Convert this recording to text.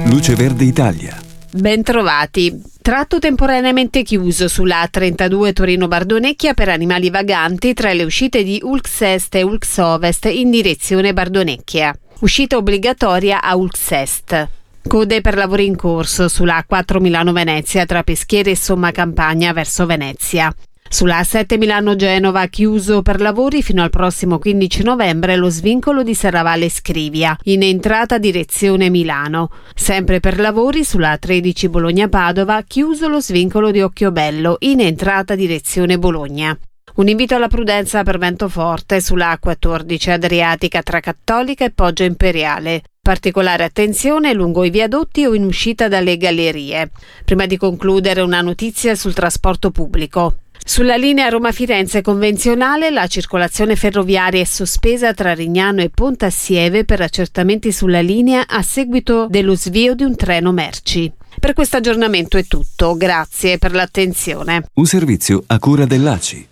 Luce Verde Italia. Bentrovati. Tratto temporaneamente chiuso sulla A32 Torino-Bardonecchia per animali vaganti tra le uscite di Ulx Est e Ulx Ovest in direzione Bardonecchia. Uscita obbligatoria a Ulx Est. Code per lavori in corso sulla A4 Milano-Venezia tra Peschiera e Somma Campagna verso Venezia. Sulla A7 Milano-Genova chiuso per lavori fino al prossimo 15 novembre lo svincolo di Serravalle Scrivia, in entrata direzione Milano. Sempre per lavori sulla A13 Bologna-Padova chiuso lo svincolo di Occhiobello, in entrata direzione Bologna. Un invito alla prudenza per vento forte sulla A14 Adriatica tra Cattolica e Poggio Imperiale. Particolare attenzione lungo i viadotti o in uscita dalle gallerie. Prima di concludere una notizia sul trasporto pubblico. Sulla linea Roma-Firenze convenzionale la circolazione ferroviaria è sospesa tra Rignano e Pontassieve per accertamenti sulla linea a seguito dello svio di un treno merci. Per questo aggiornamento è tutto, grazie per l'attenzione. Un servizio a cura dell'ACI.